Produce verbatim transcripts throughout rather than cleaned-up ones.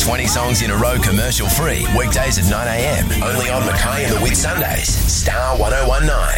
twenty songs in a row commercial free, weekdays at nine a.m. Only on Mackay and the Whitsundays. Star one oh one nine.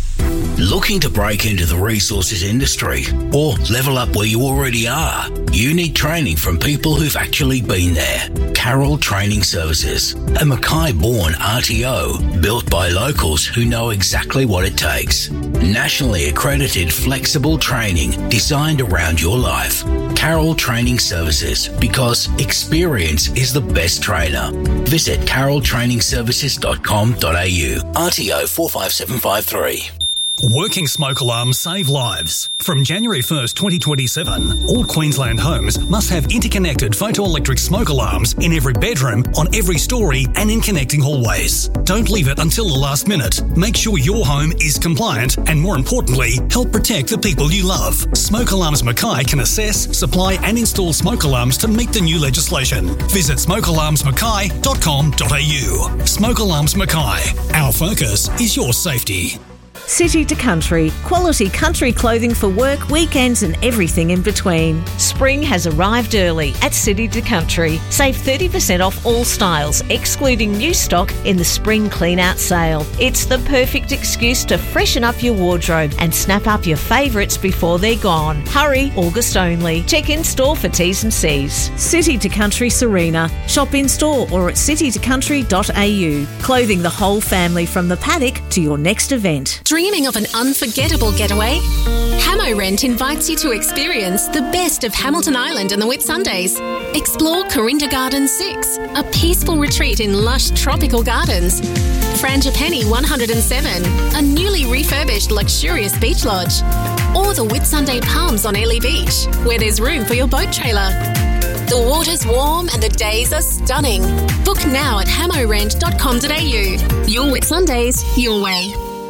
Looking to break into the resources industry or level up where you already are? You need training from people who've actually been there. Carroll Training Services, a Mackay-born R T O built by locals who know exactly what it takes. Nationally accredited flexible training designed around your life. Carroll Training Services, because experience is the best trainer. Visit carroll training services dot com dot a u. R T O four five seven five three. Working smoke alarms save lives. From January first, twenty twenty-seven, all Queensland homes must have interconnected photoelectric smoke alarms in every bedroom, on every story and in connecting hallways. Don't leave it until the last minute. Make sure your home is compliant and, more importantly, help protect the people you love. Smoke Alarms Mackay can assess, supply and install smoke alarms to meet the new legislation. Visit smoke alarms mackay dot com dot a u. Smoke Alarms Mackay. Our focus is your safety. City to Country, quality country clothing for work, weekends and everything in between. Spring has arrived early at City to Country. Save thirty percent off all styles, excluding new stock in the spring clean-out sale. It's the perfect excuse to freshen up your wardrobe and snap up your favourites before they're gone. Hurry, August only. Check in store for T's and C's. City to Country Serena. Shop in store or at city to country dot a u. Clothing the whole family from the paddock to your next event. Dreaming of an unforgettable getaway? Hamo Rent invites you to experience the best of Hamilton Island and the Whitsundays. Explore Corinda Gardens six, a peaceful retreat in lush tropical gardens. Frangipani one oh seven, a newly refurbished luxurious beach lodge. Or the Whitsunday Palms on Airlie Beach, where there's room for your boat trailer. The water's warm and the days are stunning. Book now at hamo rent dot com dot a u. Your Whitsundays, your way.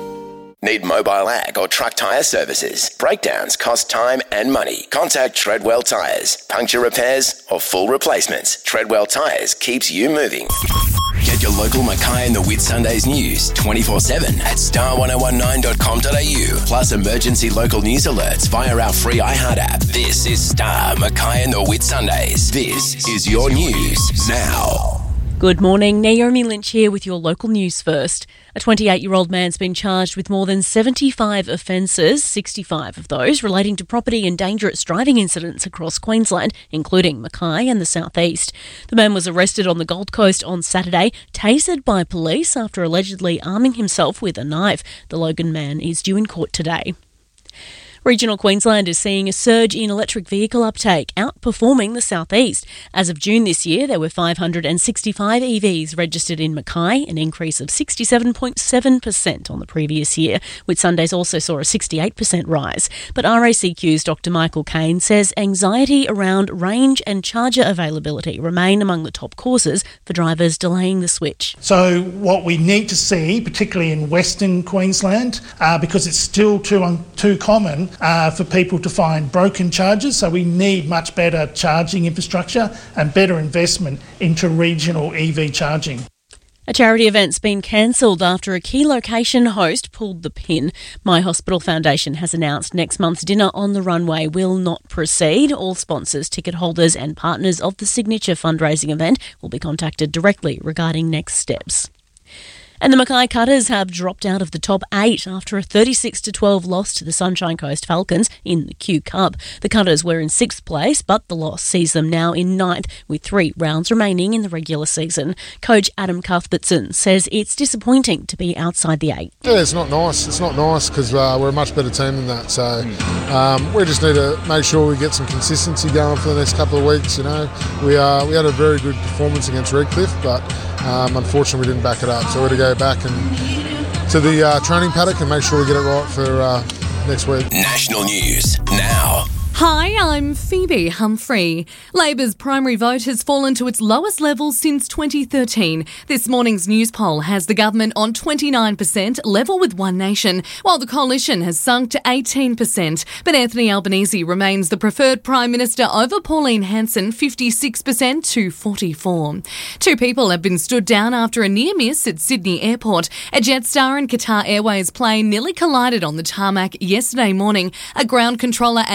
Need mobile ag or truck tyre services? Breakdowns cost time and money. Contact Treadwell Tyres. Puncture repairs or full replacements. Treadwell Tyres keeps you moving. Get your local Mackay and the Whitsundays news twenty-four seven at star one oh one nine dot com dot a u. Plus emergency local news alerts via our free iHeart app. This is Star, Mackay and the Whitsundays. This is your news now. Good morning, Naomi Lynch here with your local news first. A twenty-eight-year-old man's been charged with more than seventy-five offences, sixty-five of those relating to property and dangerous driving incidents across Queensland, including Mackay and the South East. The man was arrested on the Gold Coast on Saturday, tasered by police after allegedly arming himself with a knife. The Logan man is due in court today. Regional Queensland is seeing a surge in electric vehicle uptake, outperforming the South East. As of June this year, there were five hundred sixty-five E Vs registered in Mackay, an increase of sixty-seven point seven percent on the previous year. Whitsundays also saw a sixty-eight percent rise. But R A C Q's Doctor Michael Kane says anxiety around range and charger availability remain among the top causes for drivers delaying the switch. So what we need to see, particularly in Western Queensland, uh, because it's still too, un- too common, Uh, for people to find broken chargers, so we need much better charging infrastructure and better investment into regional E V charging. A charity event's been cancelled after a key location host pulled the pin. My Hospital Foundation has announced next month's dinner on the runway will not proceed. All sponsors, ticket holders and partners of the signature fundraising event will be contacted directly regarding next steps. And the Mackay Cutters have dropped out of the top eight after a thirty-six to twelve loss to the Sunshine Coast Falcons in the Q Cup. The Cutters were in sixth place, but the loss sees them now in ninth with three rounds remaining in the regular season. Coach Adam Cuthbertson says it's disappointing to be outside the eight. Yeah, it's not nice. It's not nice because uh, we're a much better team than that. So um, we just need to make sure we get some consistency going for the next couple of weeks. You know, we uh, we had a very good performance against Redcliffe, but um, unfortunately we didn't back it up. So we're to go back and to the uh, training paddock and make sure we get it right for uh, next week. National news now. Hi, I'm Phoebe Humphrey. Labor's primary vote has fallen to its lowest level since twenty thirteen. This morning's news poll has the government on twenty-nine percent, level with One Nation, while the coalition has sunk to eighteen percent. But Anthony Albanese remains the preferred Prime Minister over Pauline Hanson, fifty-six percent to forty-four. Two people have been stood down after a near miss at Sydney Airport. A Jetstar and Qatar Airways plane nearly collided on the tarmac yesterday morning. A ground controller and a tug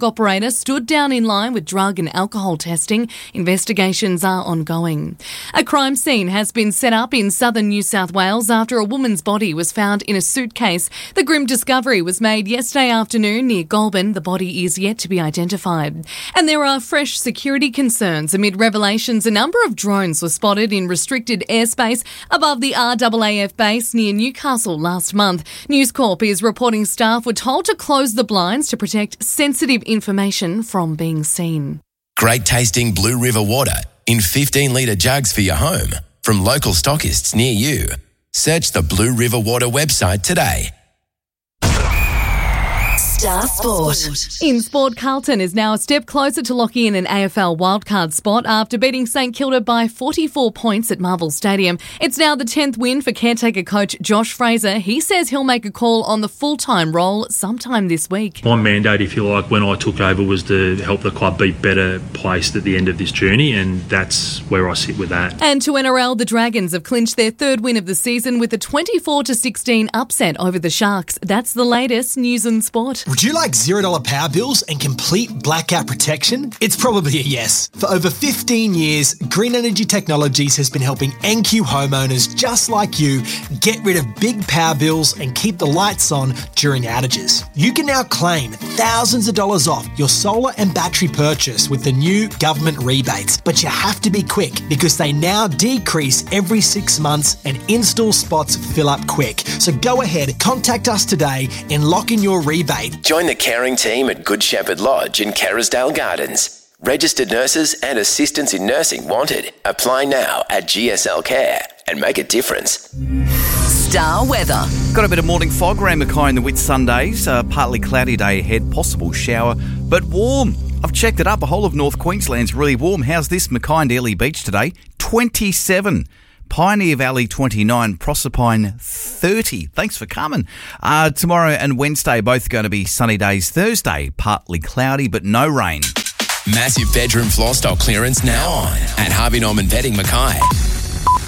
operator stood down in line with drug and alcohol testing. Investigations are ongoing. A crime scene has been set up in southern New South Wales after a woman's body was found in a suitcase. The grim discovery was made yesterday afternoon near Goulburn. The body is yet to be identified. And there are fresh security concerns amid revelations a number of drones were spotted in restricted airspace above the R A A F base near Newcastle last month. News Corp is reporting staff were told to close the blinds to protect sensitive information from being seen. Great tasting Blue River water in fifteen litre jugs for your home from local stockists near you. Search the Blue River Water website today. Star Sport. In sport, Carlton is now a step closer to locking in an A F L wildcard spot after beating St Kilda by forty-four points at Marvel Stadium. It's now the tenth win for caretaker coach Josh Fraser. He says he'll make a call on the full-time role sometime this week. My mandate, if you like, when I took over was to help the club be better placed at the end of this journey, and that's where I sit with that. And to N R L, the Dragons have clinched their third win of the season with a twenty-four to sixteen upset over the Sharks. That's the latest news and sport. Would you like zero dollar power bills and complete blackout protection? It's probably a yes. For over fifteen years, Green Energy Technologies has been helping N Q homeowners just like you get rid of big power bills and keep the lights on during outages. You can now claim thousands of dollars off your solar and battery purchase with the new government rebates, but you have to be quick because they now decrease every six months and install spots fill up quick. So go ahead, contact us today and lock in your rebate. Join the caring team at Good Shepherd Lodge in Kerrisdale Gardens. Registered nurses and assistants in nursing wanted. Apply now at G S L Care and make a difference. Star weather. Got a bit of morning fog around Mackay in the Whitsundays. Uh, partly cloudy day ahead, possible shower, but warm. I've checked it up. The whole of North Queensland's really warm. How's this? Mackay and Airlie Beach today, twenty-seven. Pioneer Valley twenty-nine, Proserpine thirty. Thanks for coming. Uh, tomorrow and Wednesday both going to be sunny days. Thursday, partly cloudy but no rain. Massive bedroom floor stock clearance now on at Harvey Norman Bedding Mackay.